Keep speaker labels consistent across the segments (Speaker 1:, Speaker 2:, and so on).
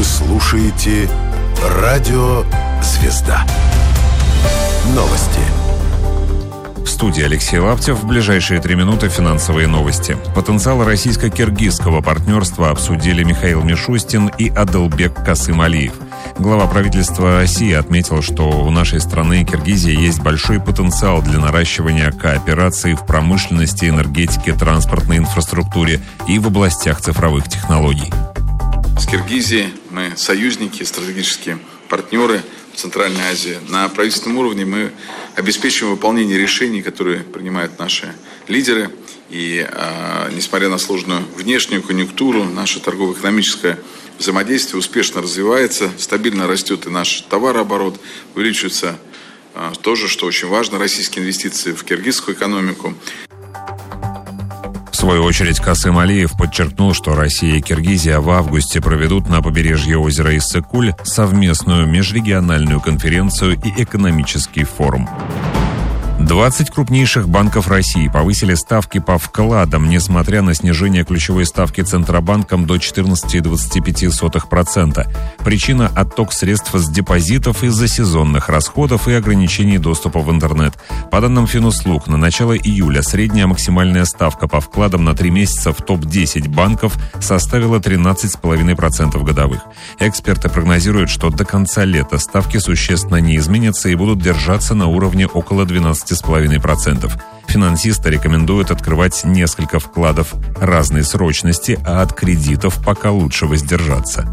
Speaker 1: Вы слушаете «Радио Звезда». Новости.
Speaker 2: В студии Алексей Лаптев. В ближайшие 3 минуты финансовые новости. Потенциал российско-киргизского партнерства обсудили Михаил Мишустин и Адылбек Касым-Алиев. Глава правительства России отметил, что у нашей страны и Киргизии есть большой потенциал для наращивания кооперации в промышленности, энергетике, транспортной инфраструктуре и в областях цифровых технологий.
Speaker 3: С Киргизией мы союзники, стратегические партнеры в Центральной Азии. На правительственном уровне мы обеспечиваем выполнение решений, которые принимают наши лидеры. И несмотря на сложную внешнюю конъюнктуру, наше торгово-экономическое взаимодействие успешно развивается, стабильно растет и наш товарооборот, увеличивается тоже, что очень важно, российские инвестиции в киргизскую экономику.
Speaker 2: В свою очередь Касым-Алиев подчеркнул, что Россия и Киргизия в августе проведут на побережье озера Иссык-Куль совместную межрегиональную конференцию и экономический форум. 20 крупнейших банков России повысили ставки по вкладам, несмотря на снижение ключевой ставки Центробанком до 14,25%. Причина – отток средств с депозитов из-за сезонных расходов и ограничений доступа в интернет. По данным Финуслуг, на начало июля средняя максимальная ставка по вкладам на 3 месяца в топ-10 банков составила 13,5% годовых. Эксперты прогнозируют, что до конца лета ставки существенно не изменятся и будут держаться на уровне около 12,5%. Финансисты рекомендуют открывать несколько вкладов разной срочности, а от кредитов пока лучше воздержаться.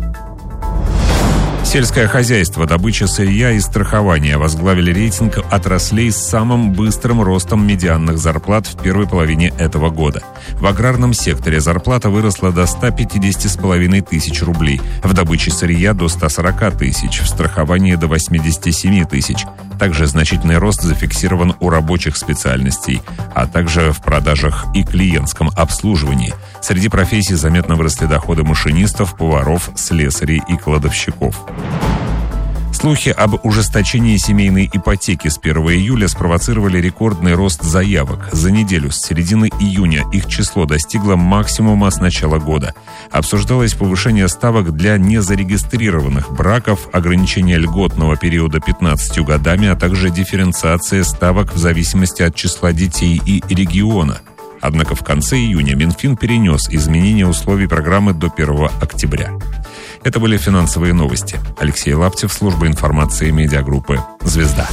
Speaker 2: Сельское хозяйство, добыча сырья и страхование возглавили рейтинг отраслей с самым быстрым ростом медианных зарплат в первой половине этого года. В аграрном секторе зарплата выросла до 150,5 тысяч рублей, в добыче сырья до 140 тысяч, в страховании до 87 тысяч. Также значительный рост зафиксирован у рабочих специальностей, а также в продажах и клиентском обслуживании. Среди профессий заметно выросли доходы машинистов, поваров, слесарей и кладовщиков. Слухи об ужесточении семейной ипотеки с 1 июля спровоцировали рекордный рост заявок. За неделю с середины июня их число достигло максимума с начала года. Обсуждалось повышение ставок для незарегистрированных браков, ограничение льготного периода 15 годами, а также дифференциация ставок в зависимости от числа детей и региона. Однако в конце июня Минфин перенес изменения условий программы до 1 октября. Это были финансовые новости. Алексей Лаптев, служба информации медиагруппы «Звезда».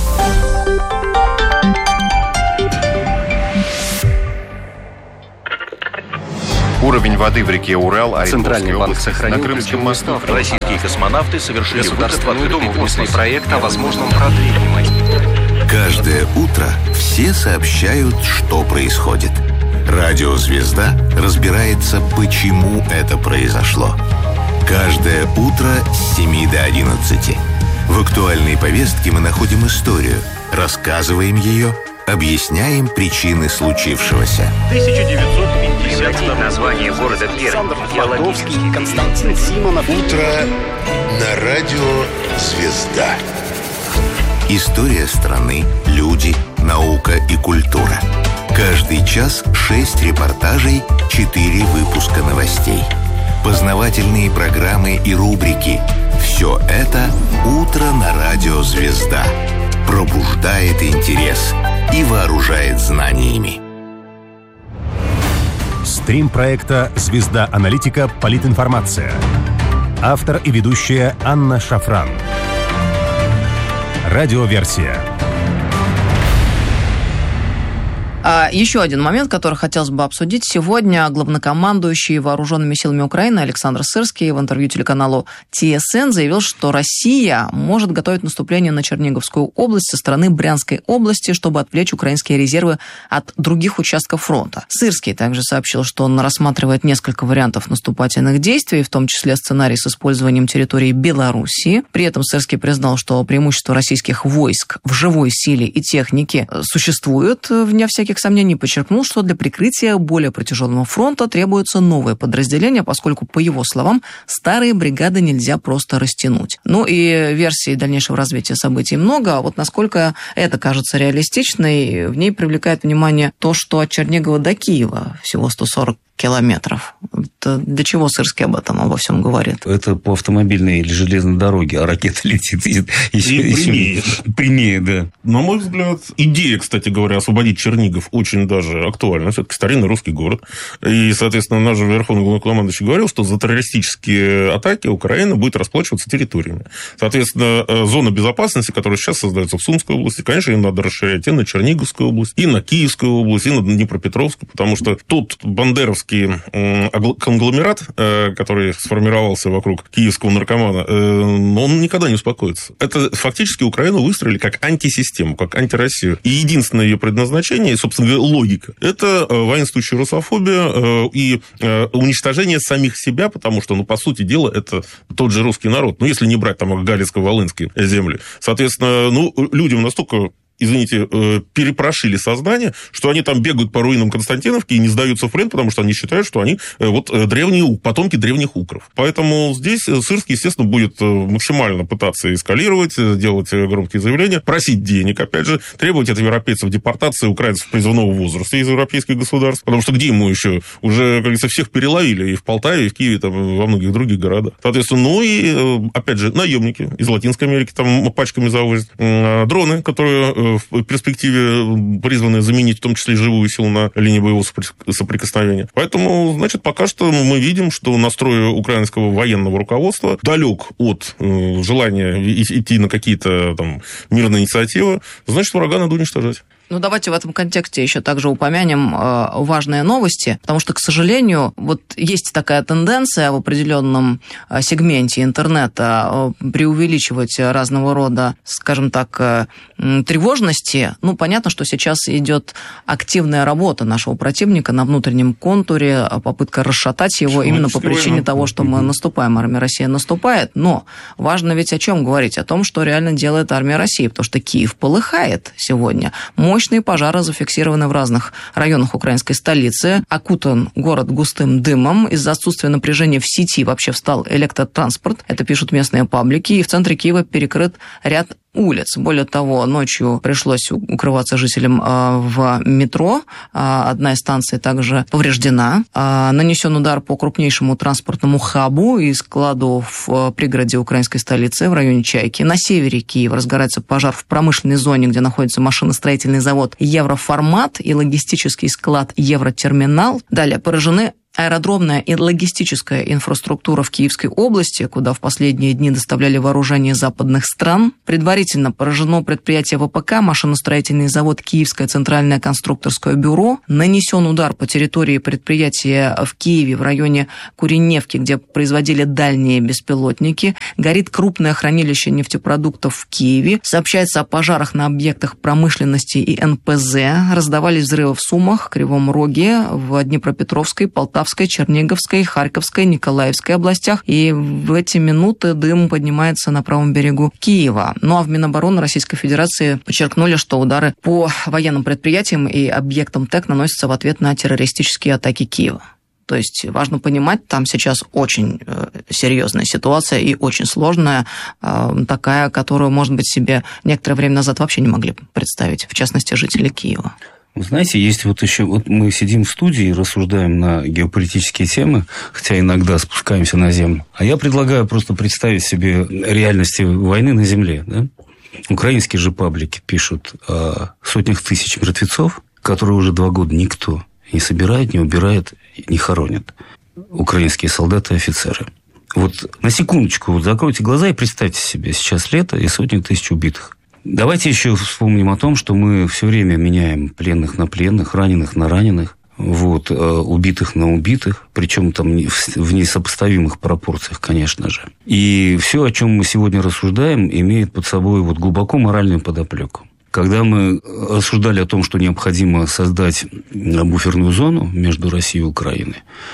Speaker 4: Уровень воды в реке Урал,
Speaker 5: Центральный банк сохранил
Speaker 4: на Крымском мосту.
Speaker 5: Российские космонавты совершили
Speaker 4: Государственную Думу внесли проект о возможном
Speaker 5: продлении.
Speaker 1: Каждое утро все сообщают, что происходит. Радио «Звезда» разбирается, почему это произошло. Каждое утро с 7 до 11. В актуальной повестке мы находим историю, рассказываем ее, объясняем причины случившегося.
Speaker 5: 1950 название города Пермь. Геологический Константин Симонов.
Speaker 1: Утро на радио «Звезда». История страны, люди, наука и культура. Каждый час 6 репортажей, 4 выпуска новостей. Познавательные программы и рубрики. Все это «Утро на радио «Звезда». Пробуждает интерес и вооружает знаниями.
Speaker 6: Стрим проекта «Звезда Аналитика. Политинформация». Автор и ведущая Анна Шафран. Радиоверсия.
Speaker 7: Еще один момент, который хотелось бы обсудить. Сегодня главнокомандующий Вооруженными силами Украины Александр Сырский в интервью телеканалу ТСН заявил, что Россия может готовить наступление на Черниговскую область со стороны Брянской области, чтобы отвлечь украинские резервы от других участков фронта. Сырский также сообщил, что он рассматривает несколько вариантов наступательных действий, в том числе сценарий с использованием территории Белоруссии. При этом Сырский признал, что преимущество российских войск в живой силе и технике существует, вне всяких сомнений, подчеркнул, что для прикрытия более протяженного фронта требуется новое подразделение, поскольку, по его словам, старые бригады нельзя просто растянуть. Ну и версий дальнейшего развития событий много, а вот насколько это кажется реалистичной, в ней привлекает внимание то, что от Чернигова до Киева всего 140 километров. Для чего Сырский об этом обо всем говорит?
Speaker 8: Это по автомобильной или железной дороге, а ракета летит еще прямее, да.
Speaker 9: На мой взгляд, идея, кстати говоря, освободить Чернигов очень даже актуальна. Все-таки старинный русский город. И, соответственно, наш же верховный главнокомандующий говорил, что за террористические атаки Украина будет расплачиваться территориями. Соответственно, зона безопасности, которая сейчас создается в Сумской области, конечно, ее надо расширять и на Черниговскую область, и на Киевскую область, и на Днепропетровскую, потому что тот бандеровский конгломерат, который сформировался вокруг киевского наркомана, он никогда не успокоится. Это фактически Украину выстроили как антисистему, как антироссию. И единственное ее предназначение, собственно говоря, логика, это воинствующая русофобия и уничтожение самих себя, потому что, по сути дела, это тот же русский народ. Если не брать там Галицко-Волынские земли. Соответственно, людям настолько, извините, перепрошили сознание, что они там бегают по руинам Константиновки и не сдаются в плен, потому что они считают, что они потомки древних укров. Поэтому здесь Сырский, естественно, будет максимально пытаться эскалировать, делать громкие заявления, просить денег, опять же, требовать от европейцев депортации украинцев призывного возраста из европейских государств, потому что где ему еще? Уже, как говорится, всех переловили и в Полтаве, и в Киеве, там, во многих других городах. Соответственно, и, опять же, наемники из Латинской Америки там пачками завозят, дроны, которые в перспективе призваны заменить в том числе живую силу на линии боевого соприкосновения. Поэтому, значит, пока что мы видим, что настрой украинского военного руководства далек от желания идти на какие-то там мирные инициативы, значит, врага надо уничтожать.
Speaker 7: Давайте в этом контексте еще также упомянем важные новости, потому что, к сожалению, есть такая тенденция в определенном сегменте интернета преувеличивать разного рода, скажем так, тревожности. Понятно, что сейчас идет активная работа нашего противника на внутреннем контуре, попытка расшатать его именно по причине того, что мы наступаем, армия России наступает. Но важно ведь о чем говорить? О том, что реально делает армия России, потому что Киев полыхает сегодня. Мощные пожары зафиксированы в разных районах украинской столицы. Окутан город густым дымом. Из-за отсутствия напряжения в сети вообще встал электротранспорт. Это пишут местные паблики. И в центре Киева перекрыт ряд улиц. Более того, ночью пришлось укрываться жителям в метро. Одна из станций также повреждена. Нанесен удар по крупнейшему транспортному хабу и складу в пригороде украинской столицы в районе Чайки. На севере Киева разгорается пожар в промышленной зоне, где находится машиностроительный завод Евроформат и логистический склад Евротерминал. Далее поражены аэродромная и логистическая инфраструктура в Киевской области, куда в последние дни доставляли вооружение западных стран. Предварительно поражено предприятие ВПК, машиностроительный завод Киевское центральное конструкторское бюро. Нанесен удар по территории предприятия в Киеве в районе Куреневки, где производили дальние беспилотники. Горит крупное хранилище нефтепродуктов в Киеве. Сообщается о пожарах на объектах промышленности и НПЗ. Раздавались взрывы в Сумах, Кривом Роге, в Днепропетровской, Полтавской, Черниговской, Харьковской, Николаевской областях. И в эти минуты дым поднимается на правом берегу Киева. А в Минобороны Российской Федерации подчеркнули, что удары по военным предприятиям и объектам ТЭК наносятся в ответ на террористические атаки Киева. То есть важно понимать, там сейчас очень серьезная ситуация и очень сложная, такая, которую, может быть, себе некоторое время назад вообще не могли представить, в частности, жители Киева.
Speaker 8: Знаете, есть еще... мы сидим в студии и рассуждаем на геополитические темы, хотя иногда спускаемся на землю. А я предлагаю просто представить себе реальности войны на земле. Да? Украинские же паблики пишут о сотнях тысяч мертвецов, которые уже 2 года никто не собирает, не убирает, не хоронит. Украинские солдаты и офицеры. На секундочку закройте глаза и представьте себе, сейчас лето и сотни тысяч убитых. Давайте еще вспомним о том, что мы все время меняем пленных на пленных, раненых на раненых, убитых на убитых, причем там в несопоставимых пропорциях, конечно же. И все, о чем мы сегодня рассуждаем, имеет под собой глубоко моральную подоплеку. Когда мы рассуждали о том, что необходимо создать буферную зону между Россией и Украиной,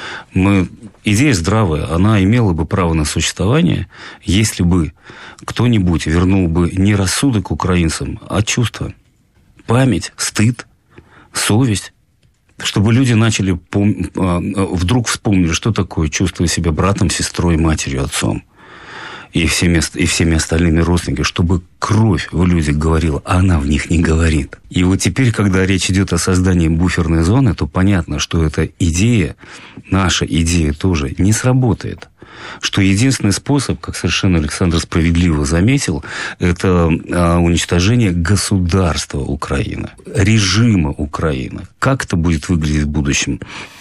Speaker 8: идея здравая, она имела бы право на существование, если бы кто-нибудь вернул бы не рассудок украинцам, а чувства, память, стыд, совесть, чтобы люди начали вдруг вспомнили, что такое чувствовать себя братом, сестрой, матерью, отцом. и всеми остальными родственниками, чтобы кровь в людях говорила, а она в них не говорит. И вот теперь, когда речь идет о создании буферной зоны, то понятно, что эта идея, наша идея тоже не сработает. Что единственный способ, как совершенно Александр справедливо заметил, это уничтожение государства Украины, режима Украины. Как это будет выглядеть в будущем?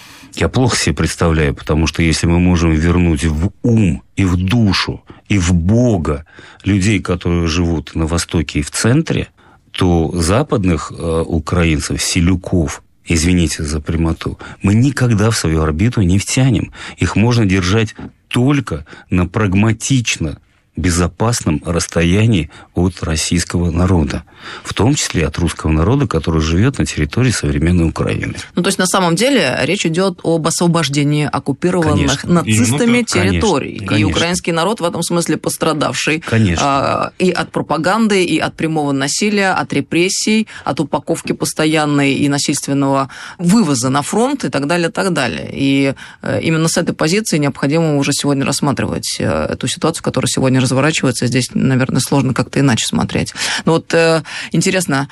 Speaker 8: Я плохо себе представляю, потому что если мы можем вернуть в ум и в душу, и в Бога людей, которые живут на Востоке и в центре, то западных украинцев, селюков, извините за прямоту, мы никогда в свою орбиту не втянем. Их можно держать только на прагматично безопасном расстоянии от российского народа. В том числе от русского народа, который живет на территории современной Украины.
Speaker 7: Ну, то есть, на самом деле, речь идет об освобождении оккупированных
Speaker 8: конечно.
Speaker 7: нацистами территорий.
Speaker 8: Конечно.
Speaker 7: И украинский народ в этом смысле пострадавший.
Speaker 8: Конечно.
Speaker 7: И от пропаганды, и от прямого насилия, от репрессий, от упаковки постоянной и насильственного вывоза на фронт и так далее, и так далее. И именно с этой позиции необходимо уже сегодня рассматривать эту ситуацию, которая сегодня разворачивается. Здесь, наверное, сложно как-то иначе смотреть. Но вот интересно,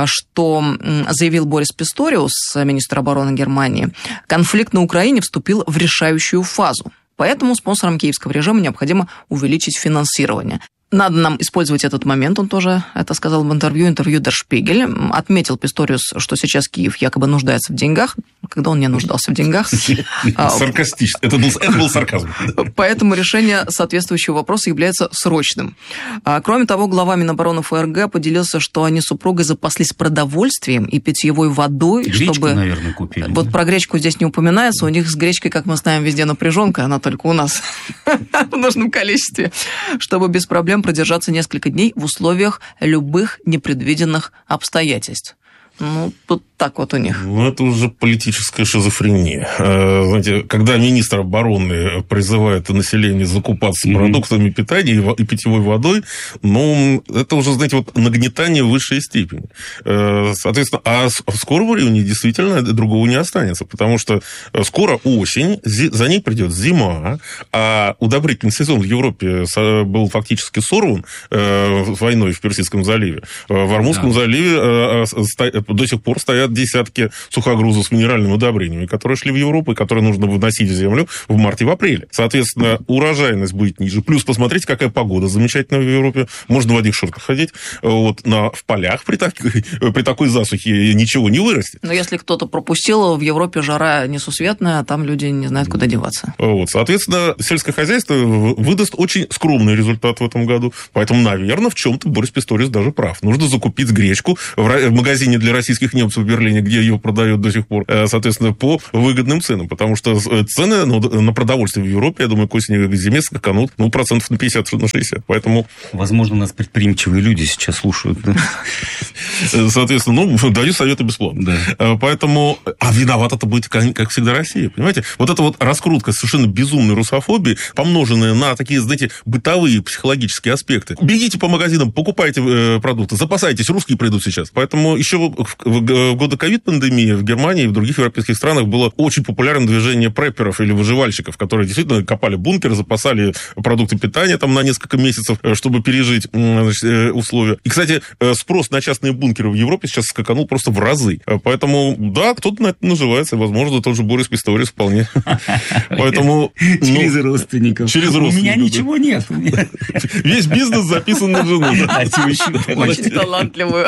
Speaker 7: что заявил Борис Писториус, министр обороны Германии. Конфликт на Украине вступил в решающую фазу. Поэтому спонсорам киевского режима необходимо увеличить финансирование. Надо нам использовать этот момент, он тоже это сказал в интервью Der Spiegel. Отметил Писториус, что сейчас Киев якобы нуждается в деньгах, когда он не нуждался в деньгах.
Speaker 9: Саркастично. Это был сарказм.
Speaker 7: Поэтому решение соответствующего вопроса является срочным. Кроме того, глава Минобороны ФРГ поделился, что они с супругой запаслись продовольствием и питьевой водой.
Speaker 8: Гречку,
Speaker 7: чтобы...
Speaker 8: наверное, купили.
Speaker 7: Вот про гречку здесь не упоминается. У них с гречкой, как мы знаем, везде напряженка, она только у нас в нужном количестве, чтобы без проблем продержаться несколько дней в условиях любых непредвиденных обстоятельств. Ну, тут так вот у них.
Speaker 9: Ну, это уже политическая шизофрения. Знаете, когда министр обороны призывает население закупаться продуктами питания и питьевой водой, ну, это уже, знаете, вот нагнетание в высшей степени. Соответственно, а в скором времени действительно другого не останется, потому что скоро осень, за ней придет зима, а удобрительный сезон в Европе был фактически сорван войной в Персидском заливе. В Ормузском заливе до сих пор стоят десятки сухогрузов с минеральными удобрениями, которые шли в Европу и которые нужно выносить в землю в марте и в апреле. Соответственно, урожайность будет ниже. Плюс посмотрите, какая погода замечательная в Европе. Можно в одних шортах ходить. Вот, в полях при такой засухе ничего не вырастет.
Speaker 7: Но если кто-то пропустил, в Европе жара несусветная, а там люди не знают, куда деваться.
Speaker 9: Вот, соответственно, сельское хозяйство выдаст очень скромный результат в этом году. Поэтому, наверное, в чем-то Борис Писториус даже прав. Нужно закупить гречку в магазине для российских немцев в Берлине, где ее продают до сих пор, соответственно, по выгодным ценам. Потому что цены на продовольствие в Европе, я думаю, к осени и к зиме скаканут, процентов на 50-60. Поэтому...
Speaker 8: Возможно, нас предприимчивые люди сейчас слушают. Да?
Speaker 9: Соответственно, даю советы бесплатно. Да. Поэтому... А виновата-то будет, как всегда, Россия. Понимаете? Вот эта вот раскрутка совершенно безумной русофобии, помноженная на такие, знаете, бытовые психологические аспекты. Бегите по магазинам, покупайте продукты, запасайтесь, русские придут сейчас. Поэтому еще в годы ковид-пандемии в Германии и в других европейских странах было очень популярное движение препперов или выживальщиков, которые действительно копали бункеры, запасали продукты питания там на несколько месяцев, чтобы пережить условия. И, кстати, спрос на частные бункеры в Европе сейчас скаканул просто в разы. Поэтому, да, кто-то на это наживается. Возможно, тот же Борис Писториус вполне. Поэтому...
Speaker 8: Через родственников.
Speaker 9: Через родственников.
Speaker 8: У меня ничего нет.
Speaker 9: Весь бизнес записан на жену.
Speaker 7: Очень талантливую.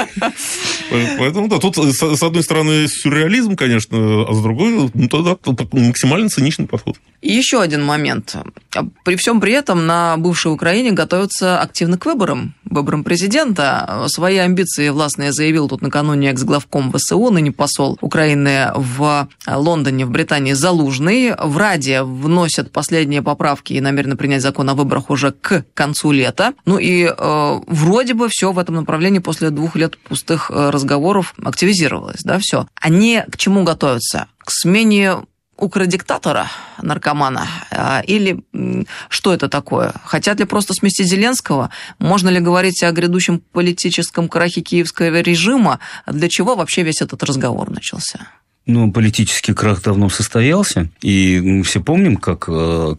Speaker 9: Поэтому, да, тут, с одной стороны, сюрреализм, конечно, а с другой, тогда максимально циничный подход.
Speaker 7: И еще один момент. При всем при этом на бывшей Украине готовятся активно к выборам президента. Свои амбиции властные заявил тут накануне экс-главком ВСУ, ныне посол Украины в Лондоне, в Британии, Залужный. В Раде вносят последние поправки и намерены принять закон о выборах уже к концу лета. Ну и вроде бы все в этом направлении после 2 лет пустых разговоров активизировалось, да, все. Они к чему готовятся? К смене укродиктатора, наркомана? Или что это такое? Хотят ли просто сместить Зеленского? Можно ли говорить о грядущем политическом крахе киевского режима? Для чего вообще весь этот разговор начался?
Speaker 8: Ну, политический крах давно состоялся, и мы все помним, какое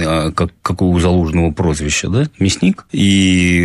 Speaker 8: у Залужного прозвище, да, мясник. И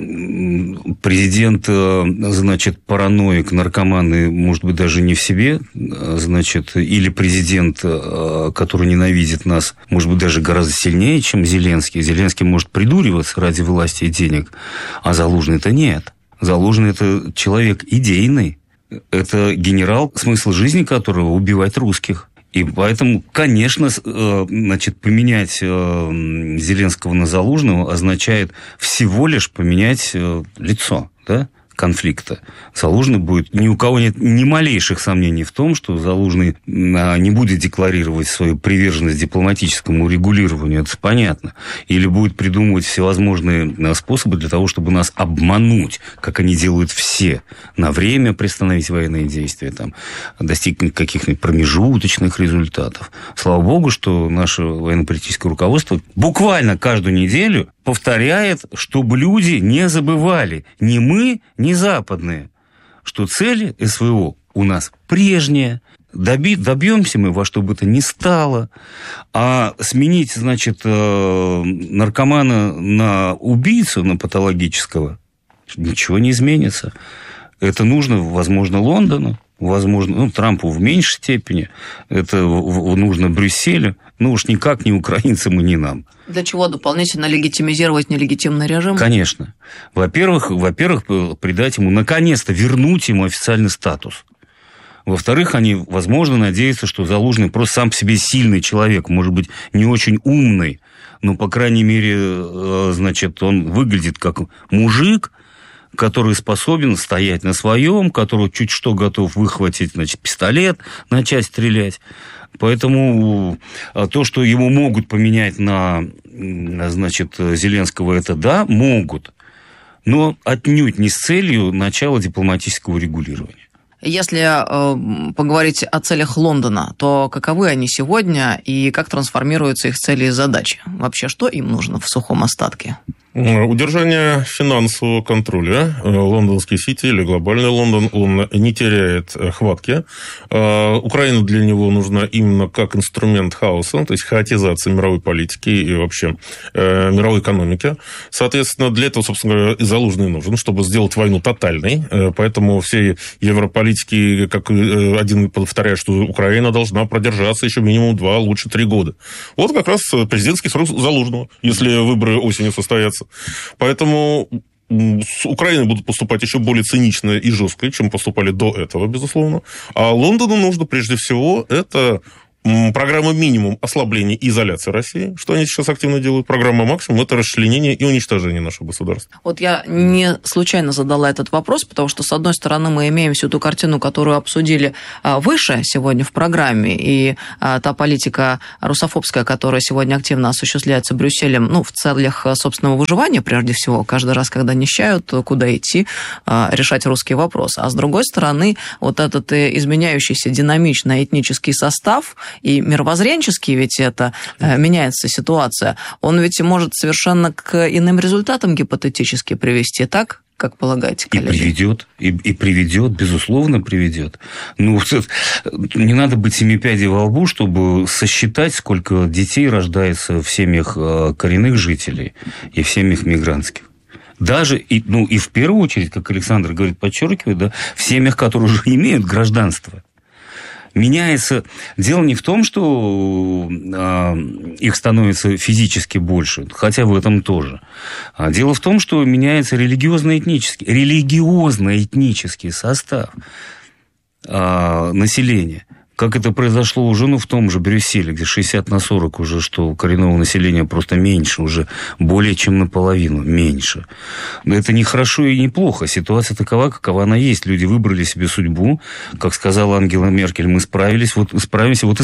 Speaker 8: президент, значит, параноик, наркоман, и, может быть, даже не в себе, значит, или президент, который ненавидит нас, может быть, даже гораздо сильнее, чем Зеленский. Зеленский может придуриваться ради власти и денег, а Залужный-то нет. Залужный – это человек идейный. Это генерал, смысл жизни которого – убивать русских. И поэтому, конечно, значит, поменять Зеленского на Залужного означает всего лишь поменять лицо, да, конфликта. Залужный будет... Ни у кого нет ни малейших сомнений в том, что Залужный не будет декларировать свою приверженность дипломатическому регулированию, это понятно. Или будет придумывать всевозможные способы для того, чтобы нас обмануть, как они делают все, на время приостановить военные действия, там, достигнуть каких-нибудь промежуточных результатов. Слава богу, что наше военно-политическое руководство буквально каждую неделю повторяет, чтобы люди не забывали, ни мы, ни западные, что цели СВО у нас прежние, добьемся мы во что бы то ни стало, а сменить, значит, наркомана на убийцу, на патологического, ничего не изменится. Это нужно, возможно, Лондону, возможно, Трампу в меньшей степени, это нужно Брюсселю, ну уж никак не украинцам и не нам.
Speaker 7: Для чего дополнительно легитимизировать нелегитимный режим?
Speaker 8: Конечно. Во-первых, придать ему, наконец-то, вернуть ему официальный статус. Во-вторых, они, возможно, надеются, что Залужный просто сам по себе сильный человек, может быть, не очень умный, но, по крайней мере, значит, он выглядит как мужик, который способен стоять на своем, который чуть что готов выхватить, значит, пистолет, начать стрелять. Поэтому то, что его могут поменять на, значит, Зеленского, это да, могут, но отнюдь не с целью начала дипломатического регулирования.
Speaker 7: Если поговорить о целях Лондона, то каковы они сегодня и как трансформируются их цели и задачи? Вообще, что им нужно в сухом остатке?
Speaker 9: Удержание финансового контроля. Лондонский Сити или глобальный Лондон, он не теряет хватки. Украина для него нужна именно как инструмент хаоса, то есть хаотизации мировой политики и вообще мировой экономики. Соответственно, для этого, собственно говоря, и Залужный нужен, чтобы сделать войну тотальной. Поэтому все европолитики, как один повторяют, что Украина должна продержаться еще минимум 2, лучше 3 года. Вот как раз президентский срок Залужного, если выборы осенью состоятся. Поэтому с Украиной будут поступать еще более цинично и жестко, чем поступали до этого, безусловно. А Лондону нужно прежде всего это программа минимум ослабления и изоляции России, что они сейчас активно делают. Программа максимум – это расчленение и уничтожение нашего государства.
Speaker 7: Вот я не случайно задала этот вопрос, потому что, с одной стороны, мы имеем всю ту картину, которую обсудили выше сегодня в программе, и та политика русофобская, которая сегодня активно осуществляется Брюсселем, в целях собственного выживания, прежде всего, каждый раз, когда нищают, куда идти, решать русский вопрос. А с другой стороны, вот этот изменяющийся динамичный этнический состав и мировоззренческий, ведь это меняется ситуация, он ведь может совершенно к иным результатам гипотетически привести, так? Как полагаете, коллеги?
Speaker 8: И приведет, безусловно, приведет. Не надо быть 7 пядей во лбу, чтобы сосчитать, сколько детей рождается в семьях коренных жителей и в семьях мигрантских. Даже, и в первую очередь, как Александр говорит, подчеркивает, да, в семьях, которые уже имеют гражданство. Меняется. Дело не в том, что их становится физически больше, хотя в этом тоже. Дело в том, что меняется религиозно-этнический состав населения. Как это произошло уже в том же Брюсселе, где 60/40 уже, что коренного населения просто меньше, уже более чем наполовину меньше. Но это не хорошо и не плохо. Ситуация такова, какова она есть. Люди выбрали себе судьбу. Как сказала Ангела Меркель, мы справились, вот и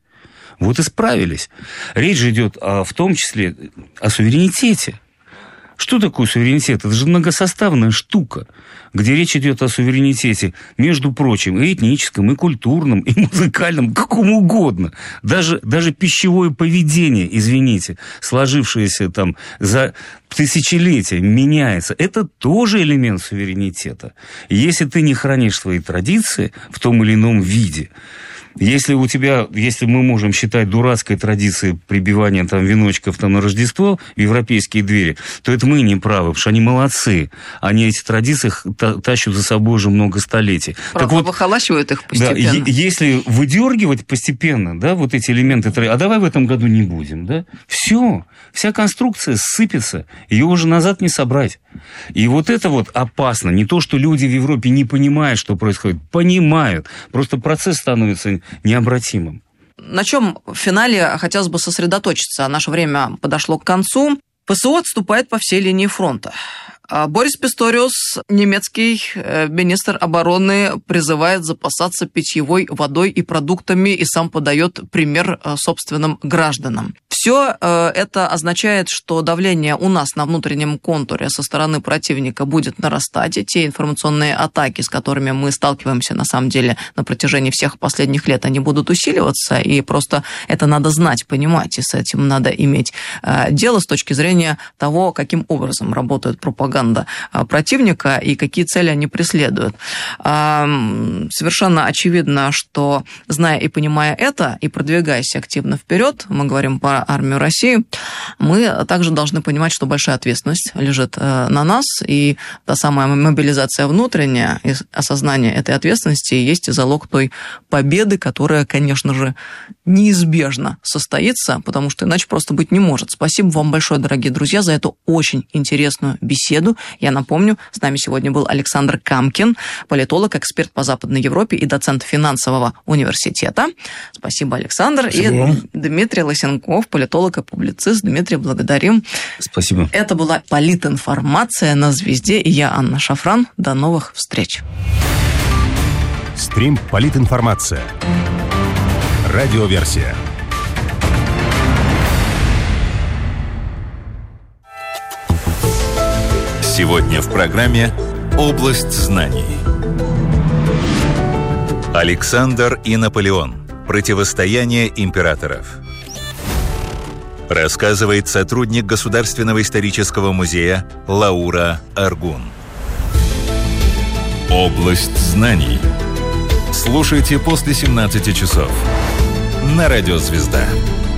Speaker 8: справились. Речь же идет в том числе о суверенитете. Что такое суверенитет? Это же многосоставная штука, где речь идет о суверенитете, между прочим, и этническом, и культурном, и музыкальном, каком угодно. Даже пищевое поведение, извините, сложившееся там за тысячелетия меняется. Это тоже элемент суверенитета. И если ты не хранишь свои традиции в том или ином виде, если мы можем считать дурацкой традицией прибивания там веночков там на Рождество в европейские двери, то это мы не правы, потому что они молодцы. Они эти традиции тащат за собой уже много столетий.
Speaker 7: Правда, вот, выхолащивают их постепенно.
Speaker 8: Да, если выдергивать постепенно, да, вот эти элементы, а давай в этом году не будем, да, все, вся конструкция сыпется, ее уже назад не собрать. И вот это вот опасно. Не то, что люди в Европе не понимают, что происходит, понимают, просто процесс становится необратимым.
Speaker 7: На чем в финале хотелось бы сосредоточиться? Наше время подошло к концу. ПСО отступает по всей линии фронта. Борис Писториус, немецкий министр обороны, призывает запасаться питьевой водой и продуктами и сам подает пример собственным гражданам. Все это означает, что давление у нас на внутреннем контуре со стороны противника будет нарастать, и те информационные атаки, с которыми мы сталкиваемся на самом деле на протяжении всех последних лет, они будут усиливаться, и просто это надо знать, понимать, и с этим надо иметь дело с точки зрения того, каким образом работает пропаганда противника и какие цели они преследуют. Совершенно очевидно, что, зная и понимая это, и продвигаясь активно вперед, мы говорим про армию России, мы также должны понимать, что большая ответственность лежит на нас, и та самая мобилизация внутренняя и осознание этой ответственности есть залог той победы, которая, конечно же, неизбежно состоится, потому что иначе просто быть не может. Спасибо вам большое, дорогие друзья, за эту очень интересную беседу. Я напомню, с нами сегодня был Александр Камкин, политолог, эксперт по Западной Европе и доцент финансового университета. Спасибо, Александр.
Speaker 9: Спасибо.
Speaker 7: И Дмитрий Лысенков, политолог и публицист. Дмитрий, благодарим.
Speaker 8: Спасибо.
Speaker 7: Это была политинформация на «Звезде». И я, Анна Шафран. До новых встреч.
Speaker 6: Стрим «Политинформация». Радиоверсия.
Speaker 1: Сегодня в программе «Область знаний». Александр и Наполеон. Противостояние императоров. Рассказывает сотрудник Государственного исторического музея Лаура Аргун. «Область знаний». Слушайте после 17 часов на радио «Звезда».